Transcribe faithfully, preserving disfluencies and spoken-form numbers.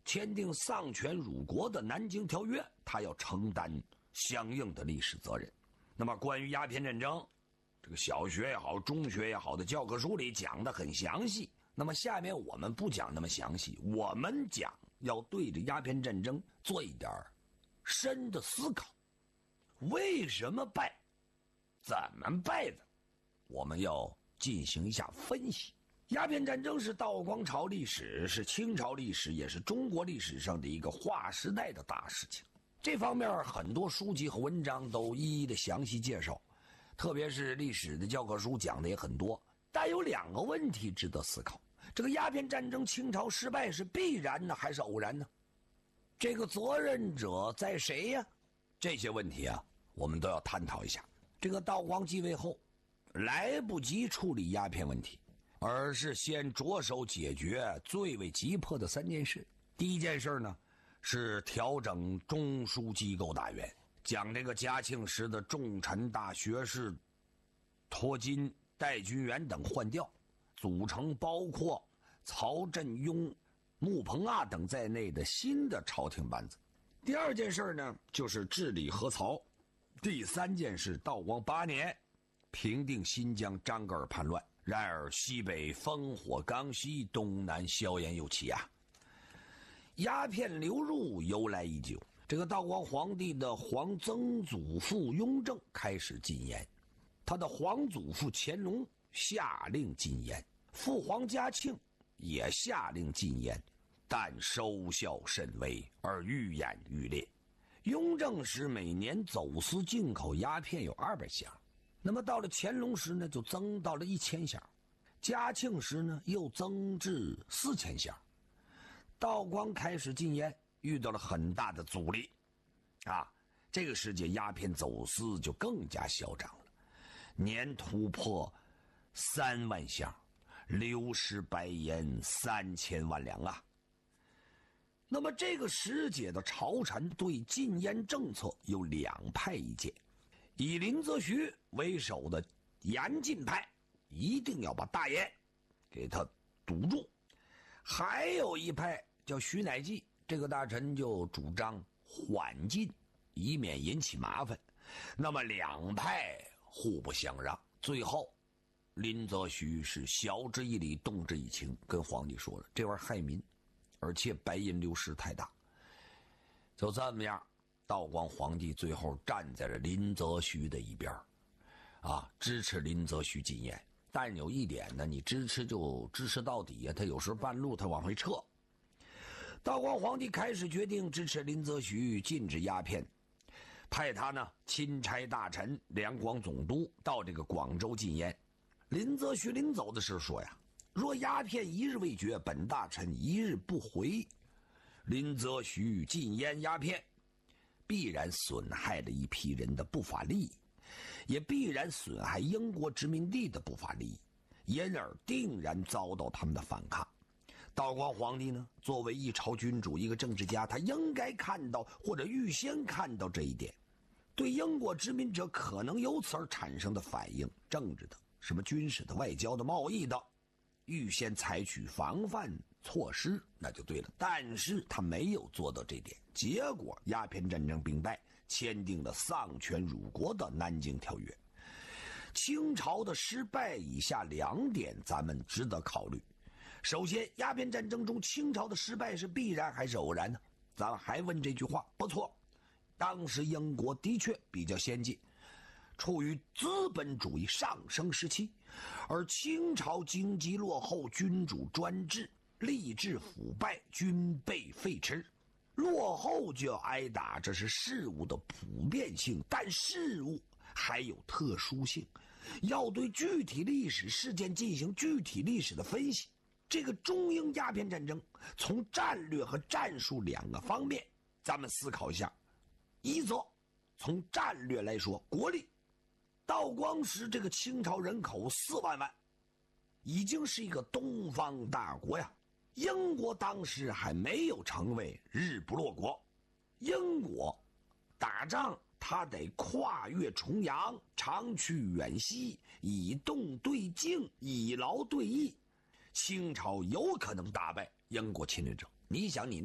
签订丧权辱国的南京条约，他要承担相应的历史责任。那么关于鸦片战争，这个小学也好，中学也好的教科书里讲得很详细。那么下面我们不讲那么详细，我们讲要对着鸦片战争做一点深的思考。为什么败？怎么败的？我们要进行一下分析。鸦片战争是道光朝历史，是清朝历史，也是中国历史上的一个划时代的大事情。这方面很多书籍和文章都一一的详细介绍，特别是历史的教科书讲的也很多。但有两个问题值得思考：这个鸦片战争清朝失败是必然呢，还是偶然呢？这个责任者在谁呀？这些问题啊，我们都要探讨一下。这个道光继位后，来不及处理鸦片问题，而是先着手解决最为急迫的三件事。第一件事呢，是调整中枢机构大员，将这个嘉庆时的重臣大学士托金、戴君元等换掉，组成包括曹振庸、穆彭亚等在内的新的朝廷班子。第二件事呢，就是治理河曹。第三件事，道光八年平定新疆张格尔叛乱。然而西北烽火刚熄，东南硝烟又起啊！鸦片流入由来已久，这个道光皇帝的皇曾祖父雍正开始禁烟，他的皇祖父乾隆下令禁烟，父皇嘉庆也下令禁烟，但收效甚微，而愈演愈烈。雍正时每年走私进口鸦片有二百箱，那么到了乾隆时呢，就增到了一千箱，嘉庆时呢又增至四千箱。道光开始禁烟，遇到了很大的阻力，啊，这个时节鸦片走私就更加嚣张了，年突破三万箱，流失白烟三千万两啊。那么这个时节的朝臣对禁烟政策有两派意见，以林则徐为首的严禁派一定要把大烟给他堵住，还有一派叫徐乃济，这个大臣就主张缓禁，以免引起麻烦。那么两派互不相让，最后林则徐是晓之以理，动之以情，跟皇帝说了，这玩意儿害民，而且白银流失太大。就这么样，道光皇帝最后站在了林则徐的一边，啊，支持林则徐禁烟。但有一点呢，你支持就支持到底啊，他有时候半路他往回撤。道光皇帝开始决定支持林则徐禁止鸦片，派他呢钦差大臣两广总督到这个广州禁烟。林则徐临走的时候说呀，若鸦片一日未绝，本大臣一日不回。林则徐禁烟鸦片，必然损害了一批人的不法利益，也必然损害英国殖民地的不法利益，因而定然遭到他们的反抗。道光皇帝呢，作为一朝君主，一个政治家，他应该看到或者预先看到这一点，对英国殖民者可能由此而产生的反应，政治的、什么军事的、外交的、贸易的，预先采取防范措施，那就对了。但是他没有做到这点，结果鸦片战争兵败，签订了丧权辱国的南京条约。清朝的失败以下两点咱们值得考虑。首先，鸦片战争中清朝的失败是必然还是偶然呢？咱们还问这句话，不错，当时英国的确比较先进，处于资本主义上升时期，而清朝经济落后，君主专制，吏治腐败，军备废弛，落后就要挨打，这是事物的普遍性。但事物还有特殊性，要对具体历史事件进行具体历史的分析。这个中英鸦片战争从战略和战术两个方面咱们思考一下。一则从战略来说，国力，道光时这个清朝人口四万万，已经是一个东方大国呀。英国当时还没有成为日不落国，英国打仗他得跨越重洋，长驱远西，以动对静，以劳对逸。清朝有可能打败英国侵略者，你想你